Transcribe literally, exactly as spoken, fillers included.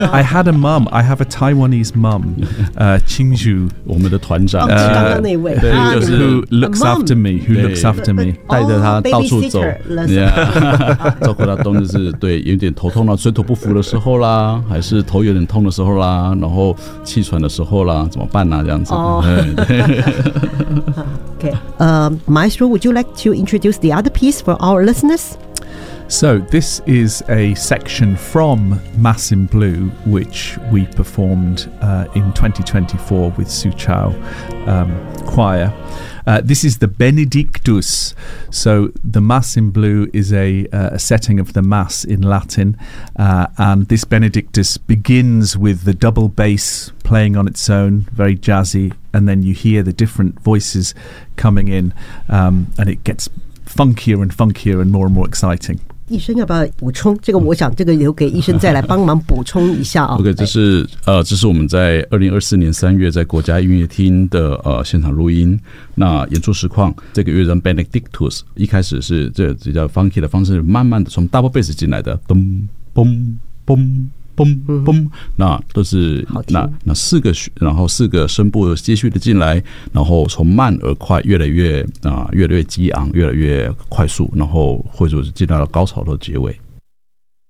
I had a mum. I have a Taiwanese mum, uh, Qingzhu. 我们的团长， 刚刚那位， 对，就是 who looks after me, who looks after me. 带着他到处走， babysitter 照顾他都是对，有点头痛啦，水土不服的时候啦，还是头有点痛的时候啦，然后气喘的时候啦，怎么办呢？这样子。 哦 Okay. Uh, Maestro, would you like to introduce the other piece for our listeners? So this is a section from Mass in Blue, which we performed uh, in twenty twenty-four with Suchao um, Choir. Uh, this is the Benedictus. So the Mass in Blue is a, uh, a setting of the Mass in Latin, uh, and this Benedictus begins with the double bass playing on its own, very jazzy, and then you hear the different voices coming in, um, and it gets funkier and funkier and more and more exciting. 医生要不要补充？这个我想这个留给医生再来帮忙补充一下啊。 OK， 这是呃，这是我们在二零二四年三月在国家音乐厅的呃现场录音。那演出实况，这个乐章 Benedictus 一开始是这比较 funky 的方式，慢慢的从 double bass 进来的，咚嘣嘣。嘣嘣，那都是那那四个，然后四个声部接续的进来，然后从慢而快，越来越啊、呃，越来越激昂，越来越快速，然后或者是进到了高潮的结尾。